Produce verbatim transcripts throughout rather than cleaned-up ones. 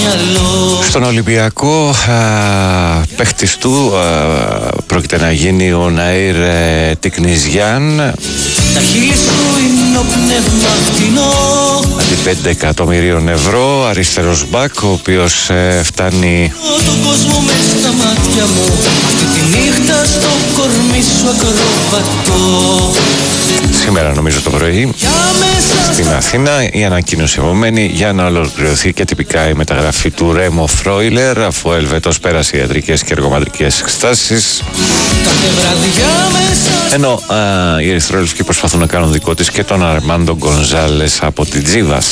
Στον Ολυμπιακό παίχτης του α, πρόκειται να γίνει ο Ναΐρ ε, Τικνιζιάν. Τα χείλη σου είναι ο πνεύμα φτηνό. Αντί πέντε εκατομμυρίων ευρώ, αριστερός μπακ, ο οποίος ε, φτάνει τον κόσμο μες στα μάτια μου. Αυτή τη νύχτα στο κορμί σου ακροβατώ. Σήμερα νομίζω το πρωί στην Αθήνα η ανακοίνωση επομένη για να ολοκληρωθεί και τυπικά η μεταγραφή του Ρέμο Φρόιλερ, αφού ο Ελβετός πέρασε ιατρικές και εργοματρικές εξετάσεις, ενώ α, οι ερυθρόλευκοι προσπαθούν να κάνουν δικό της και τον Αρμάντο Γκονζάλες από την Τζίβας.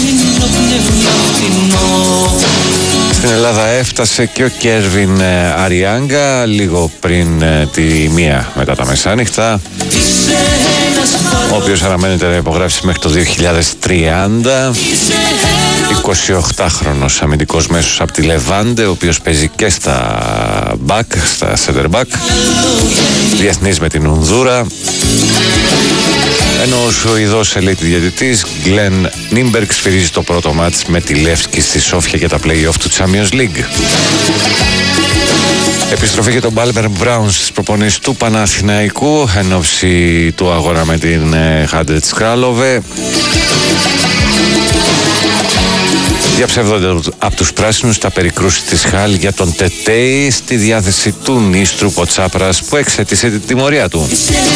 Στην Ελλάδα έφτασε και ο Κέρβιν Αριάγκα λίγο πριν ε, τη μία μετά τα μεσάνυχτα, ο οποίος αναμένεται να υπογράψει μέχρι το δύο χιλιάδες τριάντα. εικοσιοκτάχρονος αμυντικός μέσος από τη Λεβάντε, ο οποίος παίζει και στα back, στα center back, διεθνής με την Ονδούρα, ενώ ο Σουηδός elite διαιτητής Γκλεν Νίμπεργκ σφυρίζει το πρώτο μάτς με τη Λεύσκη στη Σόφια για τα play-off του Champions League. Επιστροφή για τον Μπάλμπερν Μπράουν στις προπονήσεις του Παναθηναϊκού εν ώψη του αγώνα με την Χάντετς Κράλοβε. Διαψευδόνται από τους πράσινους τα περικρούσεις της Χάλ για τον Τετέι στη διάθεση του Νίστρου Ποτσάπρας, που εξέτησε την τιμωρία του.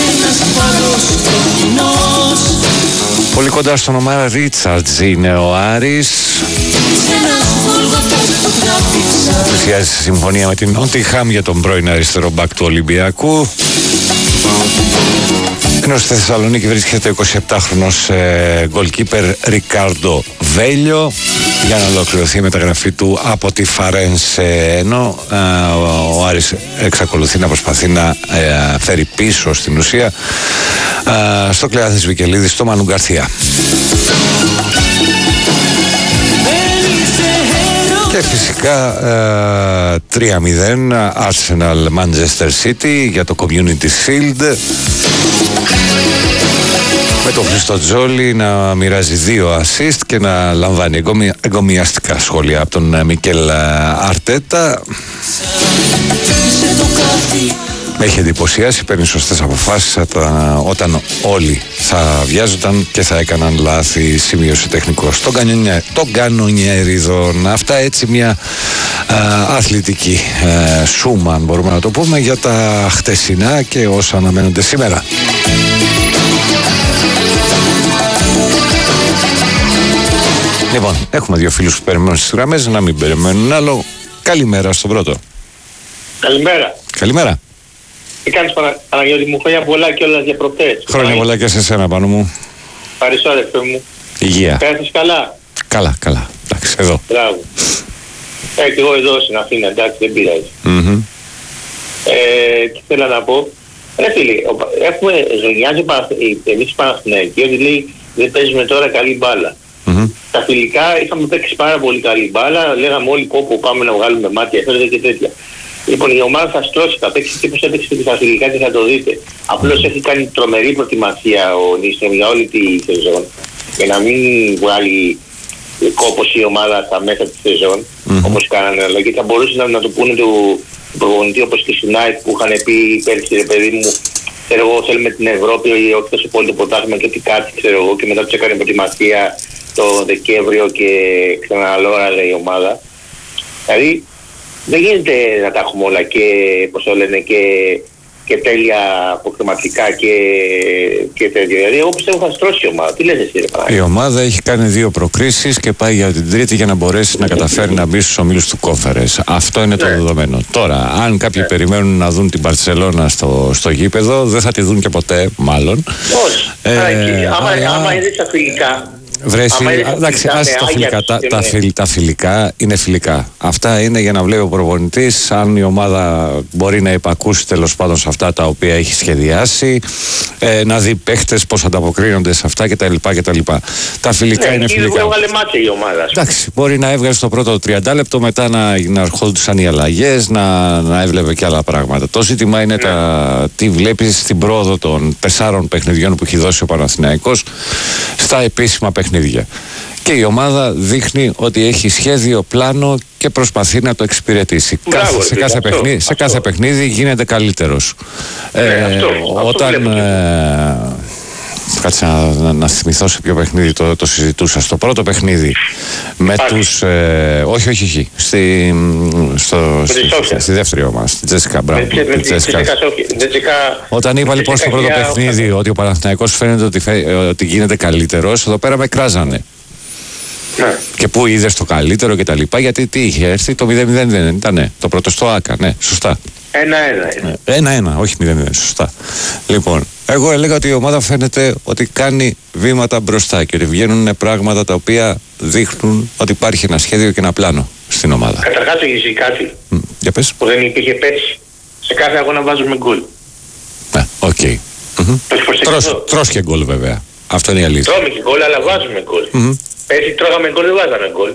Πολύ κοντά στον Ομάρα Ρίτσαρτς είναι ο Άρης. Πλησιάζει σε συμφωνία με την Νότιγχαμ για τον πρώην αριστερό μπακ του Ολυμπιακού. Ενώ στη Θεσσαλονίκη βρίσκεται ο εικοσιεπτάχρονος ε, γκολκίπερ Ρικάρντο Βέλιο για να ολοκληρωθεί η μεταγραφή του από τη Φαρένσε, ενώ ε, ο, ο Άρης εξακολουθεί να προσπαθεί να ε, φέρει πίσω στην ουσία ε, στο Κλεάθης Βικελίδη στο Μανου Γκαρθία. Και φυσικά ε, τρία μηδέν Arsenal Manchester City για το Community Shield, με τον Χριστοτζόλη να μοιράζει δύο assist και να λαμβάνει εγκομια, εγκομιαστικά σχόλια από τον Μικέλ Αρτέτα. Με έχει εντυπωσιάσει, παίρνει σωστές αποφάσεις όταν όλοι θα βιάζονταν και θα έκαναν λάθη, σημείωσε τεχνικός των κανονιέριδων. Αυτά έτσι μια α, αθλητική α, σούμα, αν μπορούμε να το πούμε, για τα χτεσινά και όσα αναμένονται σήμερα. Λοιπόν, έχουμε δύο φίλους που περιμένουν στις γραμμές, να μην περιμένουν άλλο. Καλημέρα στον πρώτο. Καλημέρα. Καλημέρα. Τι κάνεις Πανα... Παναγιώτη μου, χρόνια πολλά και όλα για προχτές. Χρόνια πολλά και σε σένα πάνω μου. Ευχαριστώ αδερφέ μου. Υγεία. Πέρασες καλά. Καλά, καλά. Εντάξει, εδώ. Μπράβο. Ε, και εγώ εδώ στην Αθήνα, εντάξει, δεν πειράζει. Mm-hmm. Ε, τι θέλω να πω. Ρε φίλε, έχουμε ζωνιάζει εμείς οι Παναθηναϊκοί ότι λέει δεν παίζουμε τώρα καλή μπάλα. Mm-hmm. Τα φιλικά είχαμε παίξει πάρα πολύ καλή μπάλα, λέγαμε όλοι κόπο πάμε να βγάλουμε μάτια, φέρετε και τέτοια. Λοιπόν, η ομάδα θα στρώσει, θα παίξει και πώς έπαιξε και τα φιλικά και θα το δείτε. Απλώς έχει κάνει τρομερή προετοιμασία ο Νίστρομ για όλη τη σεζόν. Για να μην βγάλει κόπος η ομάδα στα μέσα της σεζόν, mm-hmm. όπως κάνανε. Αλλά και θα μπορούσε να, να το πούνε του προπονητή όπως και στην ΑΕΚ που είχαν πει πέρσι, ρε παιδί μου, ξέρω εγώ, θέλουμε την Ευρώπη, όχι τόσο πολύ το πρωτάθλημα και ότι κάτι, ξέρω εγώ, και μετά τους έκανε προετοιμασία το Δεκέμβριο και ξαναλόραζε η ομάδα. Δηλαδή, δεν γίνεται να τα έχουμε όλα και, πώς το λένε, και, και τέλεια αποχρηματικά και, και τέτοιο. Δηλαδή, εγώ πιστεύω θα στρώσει η ομάδα. Τι λες εσύ, ρε Παναγιώτη? Η ομάδα έχει κάνει δύο προκρίσεις και πάει για την τρίτη για να μπορέσει να καταφέρει να μπει στους ομίλους του Κόφερες. Αυτό είναι το ναι. δεδομένο. Τώρα, αν κάποιοι ναι. περιμένουν να δουν την Μπαρτσελώνα στο, στο γήπεδο, δεν θα τη δουν και ποτέ, μάλλον. Όχι. Ε, ε, άμα, αλλά... άμα είναι στα φιλικά. Βρέσει, εντάξει, άσε τα φιλικά. Τα, τα, φιλ, τα φιλικά είναι φιλικά. Αυτά είναι για να βλέπει ο προπονητής αν η ομάδα μπορεί να υπακούσει τέλος πάντων σε αυτά τα οποία έχει σχεδιάσει, ε, να δει παίχτες πώς ανταποκρίνονται σε αυτά κτλ. κτλ. Τα φιλικά ναι, είναι φιλικά. Δεν έβγαλε μάτια η ομάδα. Εντάξει, μπορεί να έβγαλε στο πρώτο τριάντα λεπτό, μετά να, να ερχόντουσαν οι αλλαγές, να, να έβλεπε και άλλα πράγματα. Το ζήτημα είναι ναι. τα, τι βλέπεις στην πρόοδο των τεσσάρων παιχνιδιών που έχει δώσει ο Παναθηναϊκός στα επίσημα παιχνίδια. Και η ομάδα δείχνει ότι έχει σχέδιο, πλάνο και προσπαθεί να το εξυπηρετήσει. Μπράβο, κάθε, σε, κάθε αυτό, παιχνίδι, αυτό. σε κάθε παιχνίδι γίνεται καλύτερος. Ναι, ε, αυτό, όταν... αυτό ε, κάτσε να, να, να θυμηθώ σε ποιο παιχνίδι το, το συζητούσα. Στο πρώτο παιχνίδι με Υπάρχει. τους... Ε, όχι, όχι, όχι. Στη, στο, στη, στη, στη δεύτερη ομάδα, στη Τζέσικα. Μπράβο. Με- με- με- Τζέσικα. Τζέσικα- Όταν είπα λοιπόν στο πρώτο Τζέσικα παιχνίδι ότι ο Παναθηναϊκός φαίνεται ότι, φαι- ότι γίνεται καλύτερος, εδώ πέρα με κράζανε. Ναι. Και πού είδες το καλύτερο και τα λοιπά, γιατί τι είχε έρθει, το μηδέν μηδέν δεν ήταν, το πρώτο στο ΆΚΑ, ναι, σωστά. Ένα-ένα είναι. Ένα-ένα, όχι μηδέν μηδέν, σωστά. Λοιπόν, εγώ έλεγα ότι η ομάδα φαίνεται ότι κάνει βήματα μπροστά και ότι βγαίνουν πράγματα τα οποία δείχνουν ότι υπάρχει ένα σχέδιο και ένα πλάνο στην ομάδα. Καταρχάς έχεις δει κάτι Μ, για πες. που δεν υπήρχε πέρσι. Σε κάθε αγώνα βάζουμε γκολ. Ναι, οκ. Μμμ. Το έχεις προσέξει Τρως, αυτό? τρως και γκολ βέβαια. Αυτό είναι η αλήθεια. Τρώμε και γκολ, αλλά βάζουμε γκολ. Μμμ. Πέρσι τρώγαμε γκολ, δεν βάζαμε γκολ.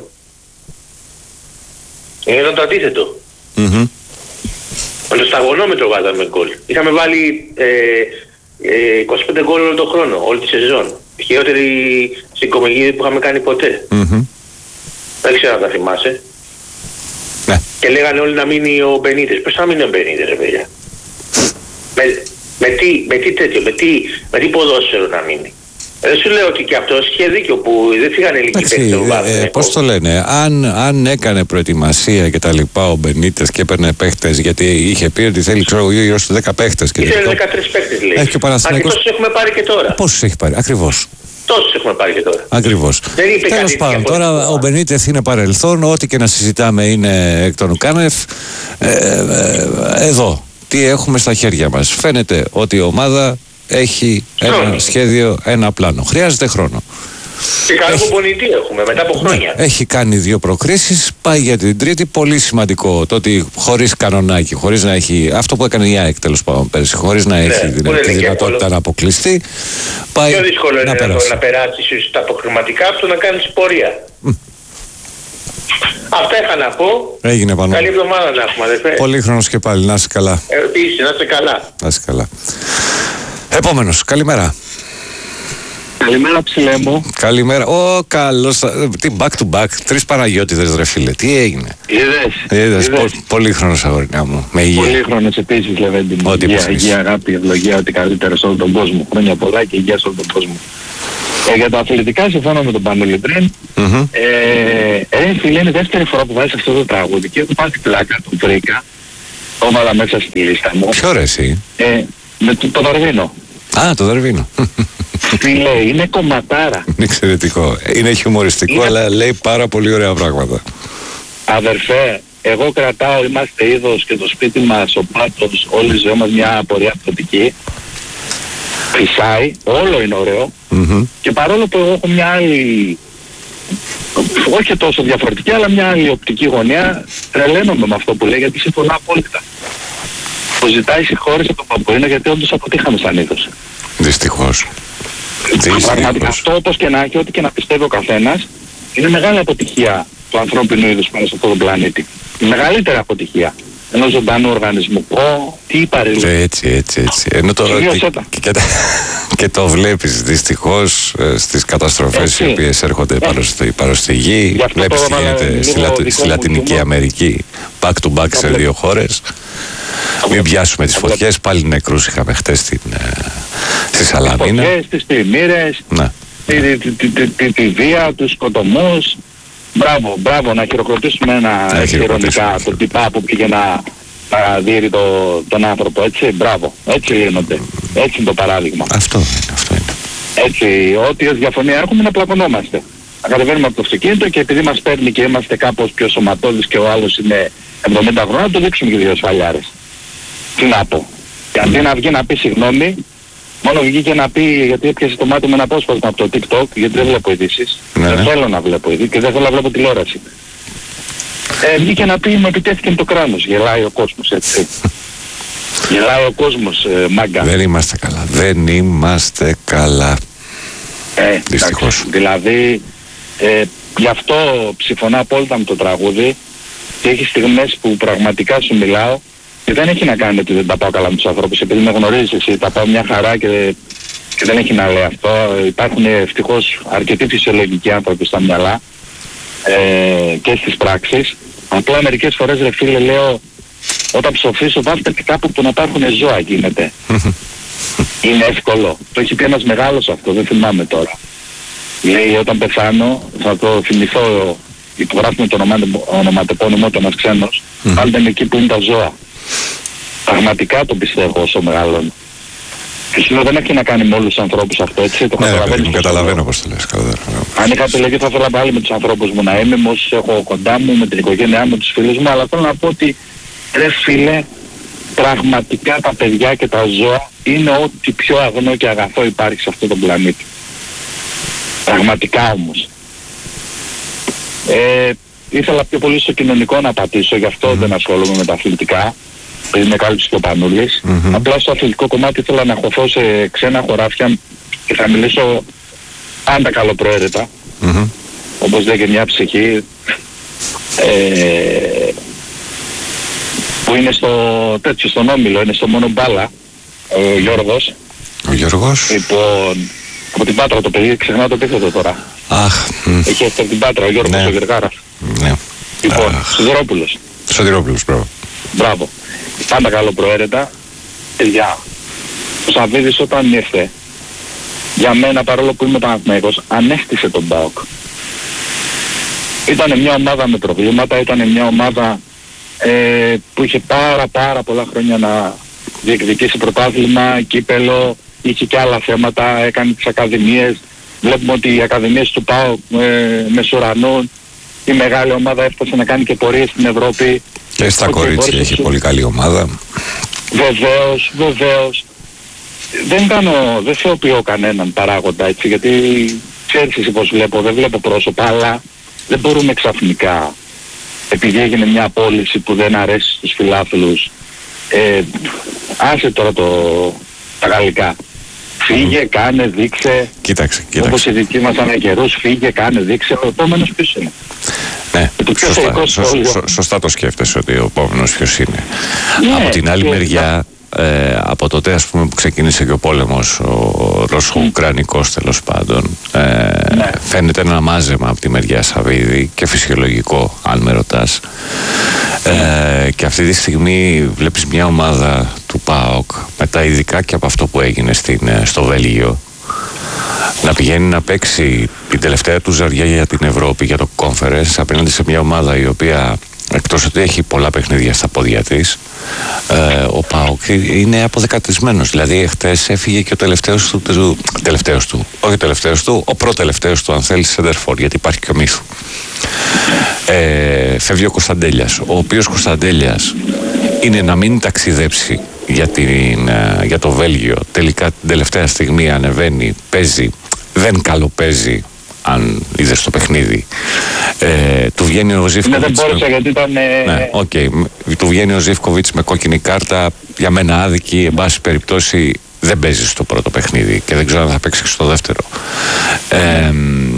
Είναι το αντίθετο. Μμμ. Με το σταγονόμετρο βάζαμε γκολ. Είχαμε βάλει ε, ε, είκοσι πέντε γκολ όλο τον χρόνο, όλη τη σεζόν. Χειρότερη συγκομιγή που είχαμε κάνει ποτέ. Μμμ. Δεν ξέρω αν τα θυμάσαι. Ναι. Και λέγανε όλοι να μείνει ο Μπενίτες. Πώς θα μείνει ο Μπενίτες, ρε παιδιά. Με, με, τι, με τι τέτοιο, με τι, με τι ποδόσφαιρο να μείνει. Δεν σου λέω ότι και αυτός είχε δίκιο που δεν φύγανε λίγοι παίκτες Εντάξει, στο ε, ε, πώς το λένε, αν, αν έκανε προετοιμασία και τα λοιπά ο Μπενίτες και έπαιρνε παίχτες, γιατί είχε πει ότι θέλει ξέρω εγώ γύρω στους δέκα παίχτες και Ήθελε αυτό. δεκατρείς παίκτες λέει. Έχει και ο Παναθηναϊκός. Αν και τόσους έχουμε πάρει και τώρα. Πόσους έχει πάρει, ακριβώς. Τόσους έχουμε πάρει και τώρα. Ακριβώς. Δεν είπε Τέλος κάτι πάντων, διαφορετικό. τώρα ο Μπενίτες είναι παρελθόν, ό,τι και να συζητάμε είναι εκ των ουκάνευ. Ε, ε, εδώ, τι έχουμε στα χέρια μας. Φαίνεται ότι η ομάδα έχει ένα Χρόνο. σχέδιο, ένα πλάνο. Χρειάζεται χρόνο. Και καλό Έχει- προπονητή έχουμε μετά από χρόνια. Έχει κάνει δύο προκρίσεις, πάει για την τρίτη. Πολύ σημαντικό το ότι χωρίς κανονάκι, χωρίς να έχει. Αυτό που έκανε η ΑΕΚ τέλος πάντων πέρσι, χωρίς να έχει που δυνα- δεν τη είναι και δυνατότητα εύκολο. να αποκλειστεί. Πάει Πιο δύσκολο είναι να, το, περάσει. να περάσεις τα αποχρηματικά από το να κάνεις πορεία. Αυτά είχα να πω. Έγινε πάνω. Καλή εβδομάδα να έχουμε, αδερφέ. Πολύχρονος και πάλι, να είσαι καλά. Ε, Επίσης, να είστε καλά. Να είσαι καλά. Επόμενος, καλημέρα. Καλημέρα ψηλέ μου. Καλημέρα. Ω, καλώς. ε, Τι back to back. Τρεις Παναγιώτηδες, ρε φίλε. Τι έγινε. Είδες. Είδες, πο, πολύχρονος αγορινά μου. Με υγεία. Πολύχρονος επίσης Λεβέντη μου. Ό,τι Υγεία, υποθείς. υγεία, αγάπη, ευλογία, ό,τι καλύτερο σε όλο τον κόσμο. Χρόνια πολλά και υγεία σε όλο τον κόσμο. Ε, για τα αθλητικά συμφωνώ με τον Πανούλη πριν. Μμμ. Ε, ε, φίλε, είναι η δεύτερη φορά που βάζεις αυτό το τραγούδι και έχω πάθει πλάκα, τον βρήκα. Το έβαλα μέσα στη λίστα μου. Ποιο ρε εσύ. Ε, με το, το Δαρβίνο. Α, το Δαρβίνο. Φίλε, είναι κομματάρα. Είναι εξαιρετικό. Είναι χιουμοριστικό, Είναι- αλλά λέει πάρα πολύ ωραία πράγματα. Αδερφέ, εγώ κρατάω, είμαστε είδος και το σπίτι μας, ο πάτος, όλη η ζωή μας μια πορεία αυτοτική. Φυσάει, όλο είναι ωραίο. Μμμ. Και παρόλο που εγώ έχω μια άλλη, όχι τόσο διαφορετική, αλλά μια άλλη οπτική γωνία, τρελαίνομαι με αυτό που λέει, γιατί συμφωνώ απόλυτα. Που ζητάει συγχώρεση από τον Παπουίνα, γιατί όντως αποτύχαμε σαν είδος. Δυστυχώς. Πραγματικά Δυστυχώς. αυτό όπως και να έχει, ό,τι και να πιστεύει ο καθένας, είναι μεγάλη αποτυχία του ανθρώπινου είδους πάνω σε αυτόν τον πλανήτη. Η μεγαλύτερη αποτυχία ενός ζωντανού οργανισμού. Ω, τι είπα ρε. Και έτσι, έτσι, έτσι. Ενώ το, Σημείωσέ και, τα. και, και το βλέπεις δυστυχώς ε, στις καταστροφές Έτσι. οι οποίες έρχονται πάνω στη, πάνω στη γη. Γι' αυτό Βλέπεις το τι έβαλα γίνεται λίγο στη, Λα- δικό στη μου Λατινική χιούμορ. Αμερική. Back to back σε βλέπω. δύο χώρες. Μην πιάσουμε τις φωτιές. Πάλι νεκρούς είχαμε χτες στην, ε, στη Σαλαμίνα. Φωτιές, τις πλημμύρες, Ναι. τη, τη, τη, τη, τη, τη βία, τους σκοτωμούς. Μπράβο, μπράβο, να χειροκροτήσουμε ένα Να χειροκροτήσουμε. ηρωνικά τον τυπά που πήγε να, να δείρει το, τον άνθρωπο. Έτσι, μπράβο. Έτσι λύνονται. Έτσι είναι το παράδειγμα. Αυτό είναι, αυτό είναι. Έτσι, ό,τι ως διαφωνία έχουμε να πλακωνόμαστε. Να κατεβαίνουμε από το αυτοκίνητο και επειδή μας παίρνει και είμαστε κάπως πιο σωματώδεις και ο άλλος είναι εβδομήντα χρόνια, να το δείξουμε και δύο σφαλιάρες. Τι να πω. Και αντί να βγει να πει συγγνώμη, μόνο βγήκε να πει, γιατί έπιασε το μάτι με ένα απόσπασμα από το TikTok, γιατί δεν βλέπω ειδήσεις. Ναι, δεν ναι. θέλω να βλέπω ειδήσεις και δεν θέλω να βλέπω τηλεόραση. Ε, βγήκε να πει, μου επιτέθηκε το κράνος. Γελάει ο κόσμος, έτσι. Γελάει ο κόσμος, ε, μάγκα. Δεν είμαστε καλά. Δεν είμαστε καλά. Ε, Δυστυχώς. εντάξει, δηλαδή, ε, γι' αυτό ψηφωνώ απόλυτα με το τραγούδι και έχει στιγμές που πραγματικά σου μιλάω και δεν έχει να κάνει ότι δεν τα πάω καλά με τους ανθρώπους, επειδή με γνωρίζεις εσύ, τα πάω μια χαρά και και δεν έχει να λέει αυτό. Υπάρχουν ευτυχώς αρκετοί φυσιολογικοί άνθρωποι στα μυαλά ε, και στις πράξεις. Απλά μερικές φορές, ρε φίλε, λέω, όταν ψοφήσω βάστε και κάπου που να υπάρχουν ζώα γίνεται. Είναι εύκολο. Το έχει πει ένας μεγάλος αυτό, δεν θυμάμαι τώρα. Λέει, όταν πεθάνω θα το θυμηθώ, υπογράφουμε το ονοματεπώνυμο του ένας ξένος, mm-hmm. πάντα είναι εκεί που είναι τα ζώα. Πραγματικά το πιστεύω όσο μεγάλων. Φυσικά δεν έχει να κάνει με όλους τους ανθρώπους αυτό, έτσι, το ναι, καταλαβαίνεις. Καταλαβαίνω πώς το λες. Αν είχα επιλογή θα ήθελα πάλι με τους ανθρώπους μου να είμαι, με όσους έχω κοντά μου, με την οικογένειά μου, με τους φίλους μου, αλλά θέλω να πω ότι, ρε φίλε, πραγματικά τα παιδιά και τα ζώα είναι ό,τι πιο αγνό και αγαθό υπάρχει σε αυτόν τον πλανήτη. Πραγματικά όμως. Ε, ήθελα πιο πολύ στο κοινωνικό να πατήσω, γι' αυτό mm-hmm. δεν ασχολούμαι με τα αθλητικά, επειδή με κάλυψε και ο Πανούλης. Mm-hmm. Απλά στο αθλητικό κομμάτι ήθελα να χωθώ σε ξένα χωράφια και θα μιλήσω πάντα καλοπροαίρετα, mm-hmm. όπως λέει και μια ψυχή, ε, που είναι στο τέτοιο, στον Όμιλο, είναι στο μόνο μπάλα, ο Γιώργος. Ο Γιώργος. Λοιπόν, από την Πάτρα το παιδί, ξεχνάω το επίθετο τώρα. Αχ. Έχει έρθει από την Πάτρα, ο Γιώργος, ναι. Ο Γεργάρας. Ναι. Λοιπόν, Σιδηρόπουλος. Σιδηρόπουλος, μπράβο. Μπράβο. Πάντα καλοπροαίρετα. Παιδιά, ο Σαββίδης όταν ήρθε, για μένα, παρόλο που είμαι Παναθηναϊκός, ανέστησε τον ΠΑΟΚ. Ήταν μια ομάδα με προβλήματα, ήταν μια ομάδα ε, που είχε πάρα πάρα πολλά χρόνια να διεκδικήσει πρωτάθλημα, κύπελο, είχε και άλλα θέματα, έκανε τις ακαδημίες. Βλέπουμε ότι οι ακαδημίες του ΠΑΟΚ ε, μεσουρανούν. Η μεγάλη ομάδα έφτασε να κάνει και πορείες στην Ευρώπη. Και στα κορίτσια έχει πολύ καλή ομάδα. Βεβαίως, βεβαίως. Δεν κάνω, δεν θεοποιώ κανέναν παράγοντα, έτσι, γιατί ξέρεις εσύ πως βλέπω, δεν βλέπω πρόσωπα, αλλά δεν μπορούμε ξαφνικά, επειδή έγινε μια πώληση που δεν αρέσει στους φιλάθλους, ε, άσε τώρα το, τα γαλλικά. Φύγε, mm. κάνε, δείξε. Κοίταξε, κοίταξε. Όπως οι δικοί μας ανά καιρούς, φύγε, κάνε, δείξε. Ο επόμενος ποιος είναι? Ναι, σωστά, σω, σω, σωστά το σκέφτεσαι ότι ο επόμενος ποιος είναι. Ναι, από την άλλη και μεριά, ε, από τότε ας πούμε που ξεκίνησε και ο πόλεμος, ο Ρωσο-Ουκρανικός τέλος πάντων, ε, ναι. φαίνεται ένα μάζεμα από τη μεριά Σαββίδη και φυσιολογικό, αν με ρωτάς. Ε, και αυτή τη στιγμή βλέπεις μια ομάδα του ΠΑΟΚ, μετά ειδικά και από αυτό που έγινε στην, στο Βέλγιο, να πηγαίνει να παίξει την τελευταία του ζαριά για την Ευρώπη, για το Conference, απέναντι σε μια ομάδα η οποία, εκτός ότι έχει πολλά παιχνίδια στα πόδια της, ε, ο ΠΑΟΚ είναι αποδεκατισμένος. Δηλαδή εχθές έφυγε και ο τελευταίος του, του, τελευταίος του, όχι ο τελευταίος του, ο προτελευταίος του, αν θέλει, σεντερφόρ, γιατί υπάρχει και ο Μύθου. Ε, φεύγει ο Κωνσταντέλιας, ο οποίος Κωνσταντέλιας είναι να μην ταξιδέψει για, την, για το Βέλγιο, τελικά την τελευταία στιγμή ανεβαίνει, παίζει, δεν καλοπαίζει, αν είδες το παιχνίδι. Ε, του βγαίνει ο Ζίβκοβιτς. Ναι, δεν μπόρεσα γιατί ήταν... Ναι, okay. Του βγαίνει ο Ζίβκοβιτς με κόκκινη κάρτα, για μένα άδικη, εν πάση περιπτώσει δεν παίζει στο πρώτο παιχνίδι και δεν ξέρω αν θα παίξει και στο δεύτερο. Ε,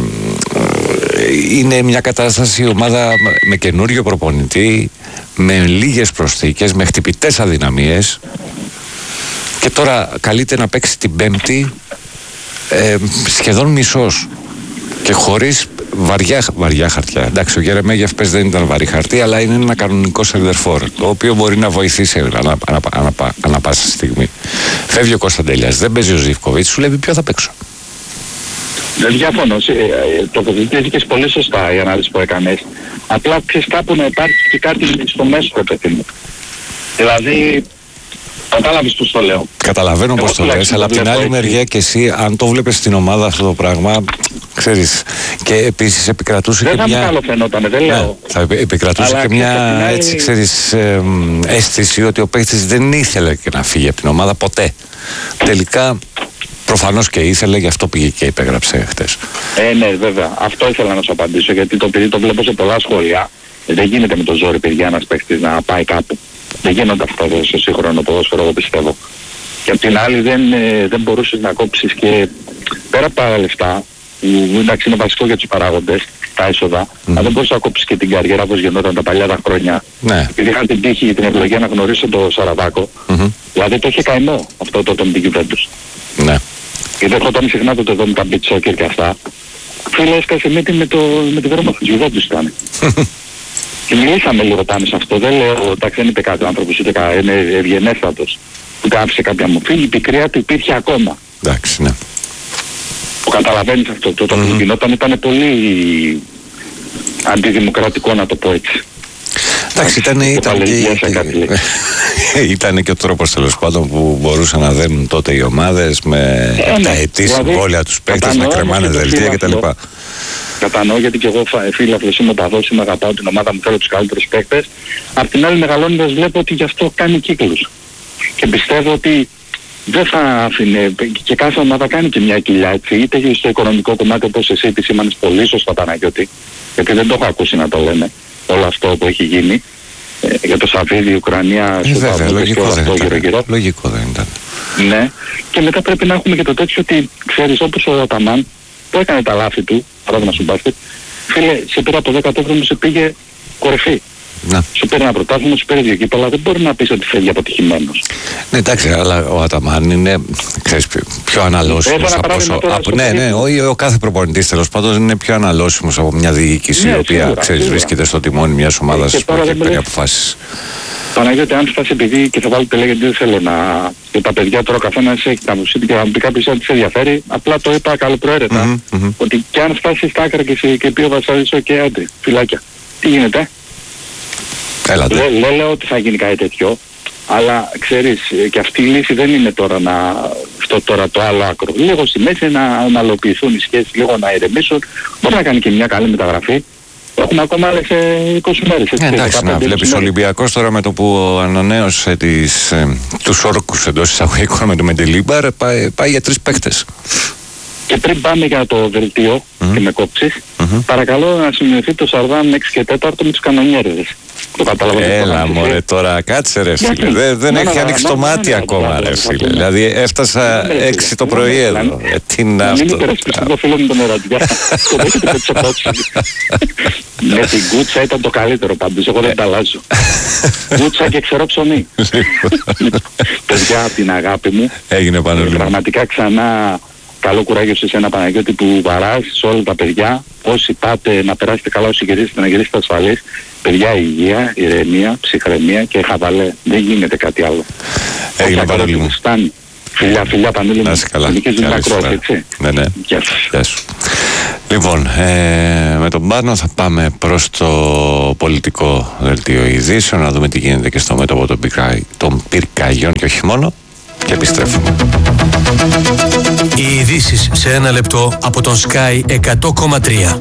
είναι μια κατάσταση, η ομάδα με καινούριο προπονητή, με λίγες προσθήκες, με χτυπητές αδυναμίες, και τώρα καλείται να παίξει την Πέμπτη ε, σχεδόν μισός και χωρίς βαριά, βαριά χαρτιά. Εντάξει, ο Γερεμέγεφ πες δεν ήταν βαρύ χαρτί, αλλά είναι ένα κανονικό σεντερφόρ, το οποίο μπορεί να βοηθήσει ανα, ανα, ανα, ανα, ανα πάσα στιγμή. Φεύγει ο Κωνσταντέλιας, δεν παίζει ο Ζίβκοβιτς, σου λέει ποιο θα παίξω. Δεν διαφωνώ. Τοποθετήθηκες πολύ σωστά η ανάλυση που έκανες. Απλά ξέρεις κάπου να υπάρχει και κάτι στο μέσο, ρε παιδί μου. Δηλαδή, κατάλαβες πώς το λέω. Καταλαβαίνω πώς το λες, αλλά από την άλλη μεριά και εσύ, αν το βλέπεις στην ομάδα αυτό το πράγμα, ξέρεις, και επίσης επικρατούσε δεν και μια... Δεν θα καλό φαινόταν, δεν λέω. Ναι, θα επικρατούσε αλλά και μια άλλη... έτσι, ξέρεις, ε, αίσθηση ότι ο παίκτης δεν ήθελε και να φύγει από την ομάδα ποτέ. Τελικά... Προφανώς και ήθελε, γι' αυτό πήγε και υπέγραψε χτες. Ε, ναι, βέβαια. Αυτό ήθελα να σου απαντήσω, γιατί το παιδί το βλέπω σε πολλά σχόλια. Δεν γίνεται με το ζόρι, παιδιά, ένας παίκτης να πάει κάπου. Δεν γίνονται αυτά στο σύγχρονο ποδόσφαιρο, εγώ πιστεύω. Και απ' την άλλη δεν, ε, δεν μπορούσες να κόψεις και πέρα από τα λεφτά, που εντάξει είναι βασικό για τους παράγοντες, τα έσοδα, mm-hmm. αλλά δεν μπορείς να κόψεις και την καριέρα όπως γινόταν τα παλιά τα χρόνια. Ναι. Επειδή είχαν την τύχη, την ευλογία να γνωρίσω τον Σαραβάκο, mm-hmm. δηλαδή το είχε καημό αυτό το τον την Juventus. Ναι. γιατί ερχόταν συχνά τότε εδώ με τα beach soccer και αυτά. Φίλε, έσκασε μύτη με, το, με τη Βερόμα, δεν τους ήταν. Και μιλήσαμε λίγο πάνω σε αυτό, δεν λέω, εντάξει δεν είπε κάτι ο άνθρωπος, ούτε κάτι, είναι ευγενέστατος, ούτε άφησε κάποια μορφή, η πικρία του υπήρχε ακόμα. Εντάξει, ναι. Το καταλαβαίνεις αυτό, το mm-hmm. που γινόταν ήταν πολύ αντιδημοκρατικό, να το πω έτσι. Εντάξει, ήταν, ήταν, και, ήταν και ο τρόπος τέλος πάντων που μπορούσαν να δένουν τότε οι ομάδες με ε, τα αιτή δηλαδή, συμβόλαια τους παίκτες, να κρεμάνε δελτία κτλ. Κατανοώ, γιατί και εγώ φίλαθλος είμαι παδός, είμαι, αγαπάω την ομάδα μου, θέλω τους καλύτερους παίκτες. Απ' την άλλη μεγαλώνοντας βλέπω ότι γι' αυτό κάνει κύκλους. Και πιστεύω ότι δεν θα άφηνε, και κάθε ομάδα κάνει και μια κοιλιά, έτσι, είτε στο οικονομικό κομμάτι όπως εσύ επισήμανες πολύ σωστά, Παναγιώτη, γιατί δεν το έχω ακούσει να το λένε όλο αυτό που έχει γίνει ε, για το Σαββίδι, η Ουκρανία, ε, στο Παύλο και όλο αυτό γύρω-γύρω. Λογικό δεν ήταν. Ναι, και μετά πρέπει να έχουμε και το τέτοιο ότι ξέρεις, όπως ο Αταμάν που έκανε τα λάθη του, παράδειγμα στο μπάσκετ, φίλε, σε πήρα από δέκα τόχρονο, σε πήγε κορυφή. Να. Σου παίρνει ένα πρωτάθλημα, σου παίρνει δύο κύπελα, δεν μπορεί να πεις ότι φεύγει αποτυχημένος. Ναι, εντάξει, αλλά ο Αταμάν είναι, ξέρεις, πιο αναλώσιμος από όσο... Από, ναι, ναι, ο, ο κάθε προπονητής τέλος πάντων είναι πιο αναλώσιμος από μια διοίκηση, ναι, η οποία, σίγουρα, ξέρεις, σίγουρα. Βρίσκεται στο τιμόνι μιας ομάδας που έχει παίρνει αποφάσεις. Παναγιώτη, αν φτάσει επειδή και θα βάλω τελεία, γιατί δεν θέλω να... Και τα παιδιά τώρα ο καθένας έχει τα μουσική και να πει κάποιος αν της ενδιαφέρει, απλά το είπα καλοπροαίρετα, mm-hmm, mm-hmm. ότι και αν φτάσει στα άκρα και, και πει ο Βασίλης, οκ, okay, άντε, φυλάκια. Τι γίνεται? Δεν λέ, λέω ότι θα γίνει κάτι τέτοιο, αλλά ξέρεις, και αυτή η λύση δεν είναι τώρα να, αυτό τώρα το άλλο άκρο. Λίγο στη μέση να αναλοποιηθούν οι σχέσεις, λίγο να ηρεμήσουν, μπορεί να κάνει και μια καλή μεταγραφή. Έχουμε ακόμα άλλες είκοσι μέρες. Έτσι, ε, εντάξει, να βλέπεις ο Ολυμπιακός τώρα με το που ανανέωσε τις, ε, τους όρκους εντός εισαγωγικών με το Μεντελίμπαρ, πάει, πάει για τρεις παίκτες. Και πριν πάμε για το δελτίο mm-hmm. και με κόψεις, mm-hmm. παρακαλώ να σημειωθεί το Σαρδάμ έξι και τέταρτο με τους κανονιέριδες. Το καταλαβαίνω. Έλα μωρέ τώρα, κάτσε ρε φίλε. Δεν, δεν έχει ανοίξει το μάτι ακόμα ρε φίλε. Δηλαδή έφτασα έξι το πρωί εδώ. Τι είναι αυτό. Μην υπερασπιστώ το φίλο μου τον ερωτιά. Το δέχεται με τις απόψεις. Με την Κούτσα ήταν το καλύτερο πάντως. Εγώ δεν τα αλλάζω. Κούτσα και ξερό ψωμί. Παιδιά, από την αγάπη μου. Έγινε πάνω λίγο. Πραγματικά ξανά. Καλό κουράγιο σε εσένα, Παναγιώτη, που βαράς σε όλα τα παιδιά. Όσοι πάτε να περάσετε καλά, όσοι γυρίσετε να γυρίσετε ασφαλείς. Παιδιά, υγεία, ηρεμία, ψυχραιμία και χαβαλέ. Δεν γίνεται κάτι άλλο. Έγινε πάρα λίγο. Φτάνει. Φιλιά, φιλιά, Πανούλη μου. Να είσαι καλά. Έτσι. Ναι, ναι. Γεια σας. Γεια σου. Λοιπόν, ε, με τον Πάνο θα πάμε προς το πολιτικό δελτίο ειδήσεων, να δούμε τι γίνεται και στο μέτωπο των, πυρκα... των πυρκαγιών και όχι μόνο. Και επιστρέφουμε. Οι ειδήσεις σε ένα λεπτό από τον Sky εκατό κόμμα τρία.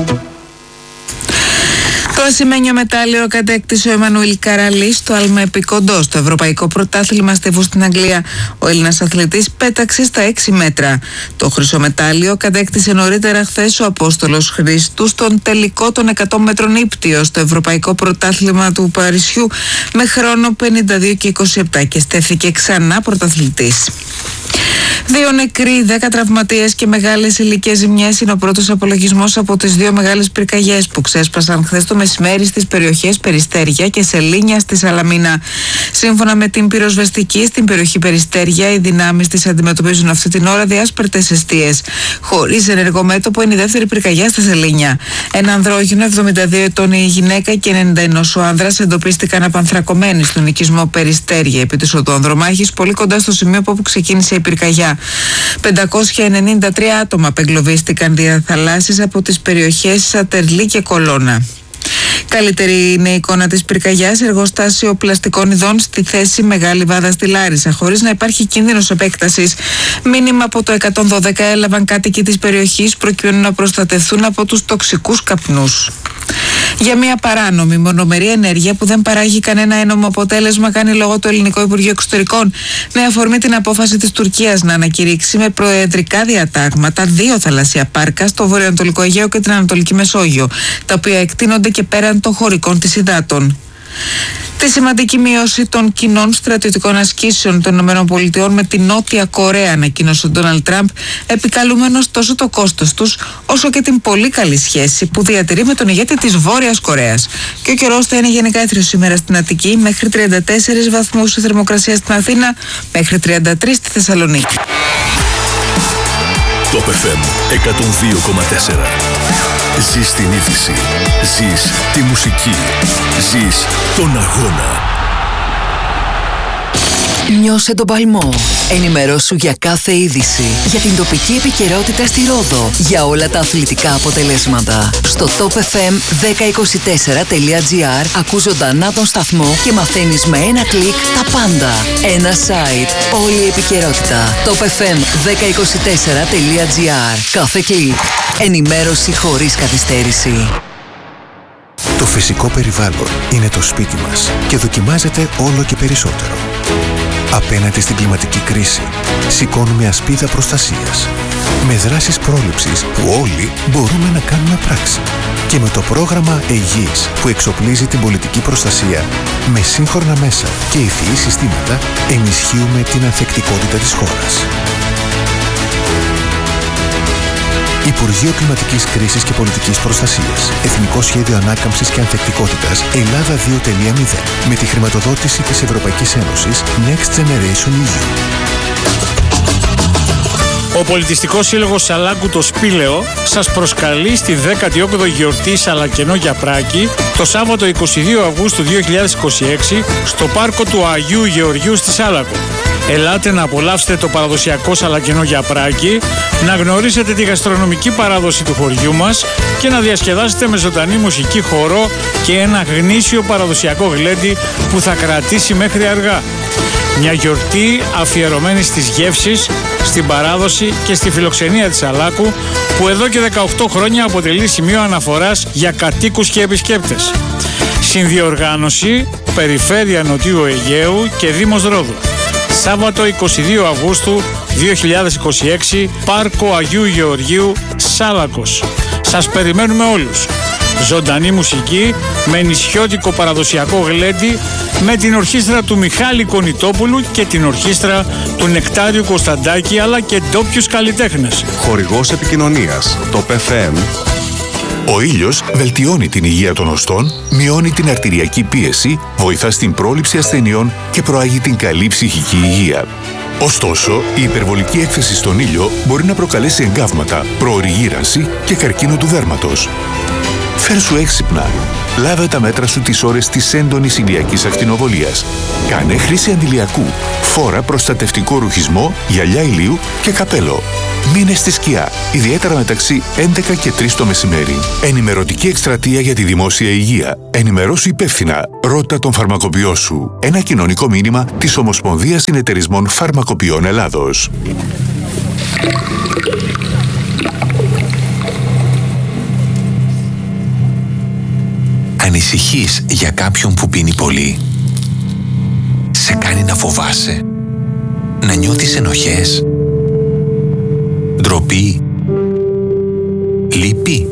Το ασημένιο μετάλλιο κατέκτησε ο Εμμανουήλ Καραλής στο άλμα επικοντό στο Ευρωπαϊκό Πρωτάθλημα Στίβου στην Αγγλία. Ο Έλληνας αθλητής πέταξε στα έξι μέτρα. Το χρυσό μετάλλιο κατέκτησε νωρίτερα χθες ο Απόστολος Χρήστου στον τελικό των εκατό μέτρων ύπτιο στο Ευρωπαϊκό Πρωτάθλημα του Παρισιού με χρόνο πενήντα δύο και είκοσι επτά και στέφθηκε ξανά πρωταθλητής. Δύο νεκροί, δέκα τραυματίες και μεγάλες ηλικές ζημιές είναι ο πρώτος απολογισμός από τις δύο μεγάλες πυρκαγιές που ξέσπασαν χθες το μεσημέρι στις περιοχές Περιστέρια και Σελήνια στη Σαλαμίνα. Σύμφωνα με την πυροσβεστική, στην περιοχή Περιστέρια οι δυνάμεις της αντιμετωπίζουν αυτή την ώρα διάσπαρτες εστίες. Χωρίς ενεργό μέτωπο είναι η δεύτερη πυρκαγιά στα Σελήνια. Ένα ανδρόγυνο, εβδομήντα δύο ετών η γυναίκα και ενενήντα ένα ο άνδρας εντοπίστηκαν απανθρακωμένοι στον οικισμό Περιστέρια επί της οδού Ανδρομάχης, πολύ κοντά στο σημείο από όπου ξεκίνησε η πυρκαγιά. πεντακόσια ενενήντα τρία άτομα απεγκλωβίστηκαν δια θαλάσσης από τις περιοχές Σατερλή και Κολώνα. Καλύτερη είναι η εικόνα της πυρκαγιάς, εργοστάσιο πλαστικών ειδών στη θέση Μεγάλη Βάδα στη Λάρισα, χωρίς να υπάρχει κίνδυνος επέκτασης. Μήνυμα από το εκατόν δώδεκα έλαβαν κάτοικοι της περιοχής προκειμένου να προστατευτούν από τους τοξικούς καπνούς. Για μια παράνομη μονομερή ενέργεια που δεν παράγει κανένα ένομο αποτέλεσμα, κάνει λόγο το Ελληνικό Υπουργείο Εξωτερικών, με αφορμή την απόφαση της Τουρκίας να ανακηρύξει με προεδρικά διατάγματα δύο θαλασσία πάρκα στο βορειοανατολικό Αιγαίο και την Ανατολική Μεσόγειο, τα οποία εκτείνονται και πέραν των χωρικών της υδάτων. Τη σημαντική μείωση των κοινών στρατιωτικών ασκήσεων των ΗΠΑ με τη Νότια Κορέα, ανακοίνωσε ο Ντόναλντ Τραμπ, επικαλούμενος τόσο το κόστος τους, όσο και την πολύ καλή σχέση που διατηρεί με τον ηγέτη της Βόρειας Κορέας. Και ο καιρός θα είναι γενικά έθριος σήμερα στην Αττική, μέχρι τριάντα τέσσερις βαθμούς η θερμοκρασία στην Αθήνα, μέχρι τριάντα τρεις στη Θεσσαλονίκη. Top εφ εμ εκατόν δύο κόμμα τέσσερα. Ζεις την είδηση. Ζεις τη μουσική. Ζεις τον αγώνα. Νιώσε τον παλμό. Ενημερώσου για κάθε είδηση. Για την τοπική επικαιρότητα στη Ρόδο. Για όλα τα αθλητικά αποτελέσματα. Στο top f m δέκα είκοσι τέσσερα τελεία τζι άρ ακούς ζωντανά τον σταθμό και μαθαίνεις με ένα κλικ τα πάντα. Ένα site. Όλη η επικαιρότητα. top f m δέκα είκοσι τέσσερα τελεία τζι άρ. Κάθε κλικ. Ενημέρωση χωρίς καθυστέρηση. Το φυσικό περιβάλλον είναι το σπίτι μας και δοκιμάζεται όλο και περισσότερο. Απέναντι στην κλιματική κρίση, σηκώνουμε ασπίδα προστασίας. Με δράσεις πρόληψης που όλοι μπορούμε να κάνουμε πράξη. Και με το πρόγραμμα Αιγής που εξοπλίζει την πολιτική προστασία με σύγχρονα μέσα και ευφυή συστήματα, ενισχύουμε την ανθεκτικότητα της χώρας. Υπουργείο Κλιματικής Κρίσης και Πολιτικής Προστασίας. Εθνικό Σχέδιο Ανάκαμψης και Ανθεκτικότητας Ελλάδα δύο τελεία μηδέν. Με τη χρηματοδότηση της Ευρωπαϊκής Ένωσης Next Generation ι γιου. Ο Πολιτιστικός Σύλλογος Σαλάκου το Σπήλαιο σας προσκαλεί στη δέκατη όγδοη γιορτή Σαλακενό Γιαπράκη το Σάββατο εικοστή δεύτερη Αυγούστου δύο χιλιάδες είκοσι έξι στο πάρκο του Αγίου Γεωργίου στη Σάλακο. Ελάτε να απολαύσετε το παραδοσιακό Σαλακενό Γιαπράκη, να γνωρίσετε τη γαστρονομική παράδοση του χωριού μας και να διασκεδάσετε με ζωντανή μουσική, χορό και ένα γνήσιο παραδοσιακό γλέντι που θα κρατήσει μέχρι αργά. Μια γιορτή αφιερωμένη στις γεύσεις, στην παράδοση και στη φιλοξενία της Σαλάκου, που εδώ και δεκαοκτώ χρόνια αποτελεί σημείο αναφοράς για κατοίκους και επισκέπτες. Συνδιοργάνωση, Περιφέρεια Νοτιού Αιγαίου και Δήμος Ρόδου. Σάββατο εικοστή δεύτερη Αυγούστου δύο χιλιάδες είκοσι έξι, Πάρκο Αγίου Γεωργίου, Σάλακος. Σας περιμένουμε όλους. Ζωντανή μουσική, με νησιώτικο παραδοσιακό γλέντι, με την ορχήστρα του Μιχάλη Κονιτόπουλου και την ορχήστρα του Νεκτάριου Κωνσταντάκη, αλλά και ντόπιους καλλιτέχνες. Χορηγός επικοινωνίας, Top εφ εμ. Ο ήλιος βελτιώνει την υγεία των οστών, μειώνει την αρτηριακή πίεση, βοηθά στην πρόληψη ασθενειών και προάγει την καλή ψυχική υγεία. Ωστόσο, η υπερβολική έκθεση στον ήλιο μπορεί να προκαλέσει εγκάβματα, προωρή γύρανση και καρκίνο του δέρματος. Φέρσου έξυπνα. Λάβε τα μέτρα σου τις ώρες της έντονης ηλιακής ακτινοβολίας. Κάνε χρήση αντιλιακού. Φόρα προστατευτικό ρουχισμό, γυαλιά ηλίου και καπέλο. Μείνε στη σκιά, ιδιαίτερα μεταξύ έντεκα και τρεις το μεσημέρι. Ενημερωτική εκστρατεία για τη δημόσια υγεία. Ενημερώσου υπεύθυνα. Ρώτα τον φαρμακοποιό σου. Ένα κοινωνικό μήνυμα της Ομοσπονδίας Συνεταιρισμών Φαρμακοποιών Ελλάδος. Ανησυχείς για κάποιον που πίνει πολύ? Σε κάνει να φοβάσαι? Να νιώθεις ενοχές? Ντροπή? Λύπη?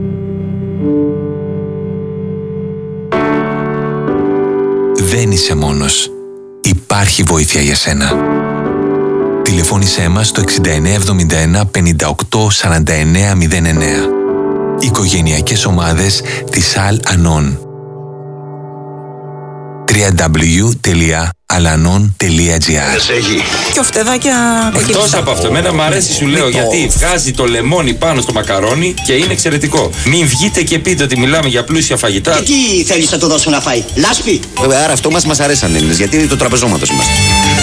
Δεν είσαι μόνος. Υπάρχει βοήθεια για σένα. Τηλεφώνησέ μας στο εξήντα εννέα εβδομήντα ένα πενήντα οκτώ σαράντα εννέα μηδέν εννέα. Οικογενειακές ομάδες της Al-Anon. double-u double-u double-u τελεία alanon τελεία τζι άρ. Και οφτεδάκια. Εκτός από αυτό, εμένα μου αρέσει, σου λέω, γιατί βγάζει το λεμόνι πάνω στο μακαρόνι και είναι εξαιρετικό. Μην βγείτε και πείτε ότι μιλάμε για πλούσια φαγητά. Και τι θέλεις να του δώσουν να φάει? Λάσπη. Βέβαια, άρα αυτό μας μας αρέσει σαν Έλληνες, γιατί είναι το τραπεζώματος μας.